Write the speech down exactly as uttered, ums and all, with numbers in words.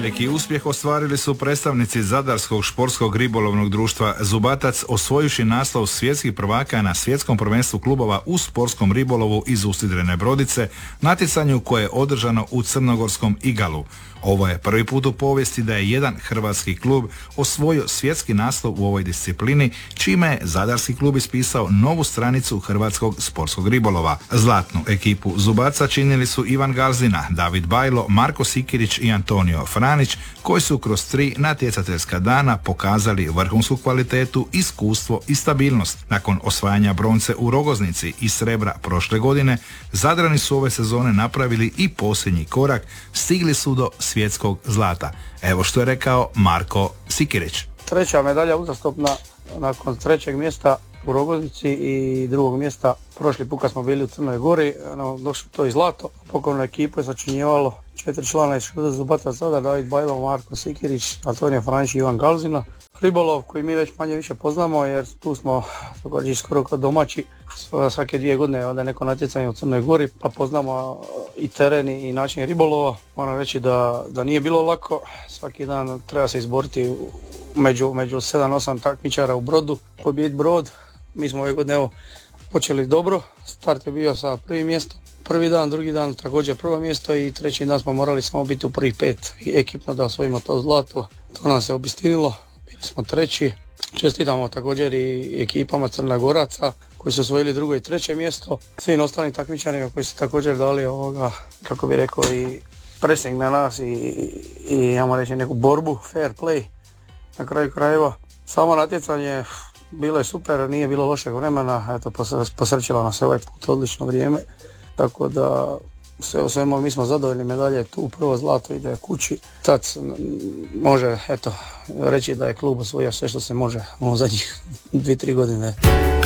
Veliki uspjeh ostvarili su predstavnici Zadarskog športskog ribolovnog društva Zubatac, osvojivši naslov svjetskih prvaka na svjetskom prvenstvu klubova u sportskom ribolovu iz usidrene brodice, natjecanju koje je održano u crnogorskom Igalu. Ovo je prvi put u povijesti da je jedan hrvatski klub osvojio svjetski naslov u ovoj disciplini, čime je Zadarski klub ispisao novu stranicu hrvatskog sportskog ribolova. Zlatnu ekipu Zubaca činili su Ivan Galzina, David Bajlo, Marko Sikirić i Antonio Franić, koji su kroz tri natjecateljska dana pokazali vrhunsku kvalitetu, iskustvo i stabilnost. Nakon osvajanja bronce u Rogoznici i srebra prošle godine, Zadrani su ove sezone napravili i posljednji korak, stigli su do svjetskog zlata. Evo što je rekao Marko Sikirić. Treća medalja uzastopna nakon trećeg mjesta u Rogoznici i drugog mjesta prošli put kad smo bili u Crnoj Gori, no, došlo to i zlato. Pokovnu ekipu je sačinjevalo četiri člana iz Šuda Zubatac Zadar, David Bajlo, Marko Sikirić, Antonio Franić i Ivan Galzina. Ribolov koji mi već manje više poznamo jer tu smo također skoro kod domaći, svake dvije godine onda neko natjecanje u Crnoj Gori pa poznamo i teren i način ribolova. Moram reći da, da nije bilo lako, svaki dan treba se izboriti među, među sedam osam takmičara u brodu, pobijediti brod. Mi smo ove godine evo, počeli dobro, start je bio sa prvim mjestom. Prvi dan, drugi dan također prvo mjesto i treći dan smo morali samo biti u prvih pet ekipno da osvojimo to zlato. To nam se obistinilo, bili smo treći. Čestitamo također i ekipama Crnogoraca koji su osvojili drugo i treće mjesto. Svim ostalim takmičarima koji su također dali ovoga, kako bi rekao, i pressing na nas i, i ja reći neku borbu, fair play na kraju krajeva. Samo natjecanje bilo je super, nije bilo lošeg vremena, eto posrećilo nas ovaj put odlično vrijeme, tako da sve u svemu mi smo zadovoljni, medalje tu, prvo zlato ide kući, tad može eto reći da je klub osvojio sve što se može u zadnjih dvije tri godine.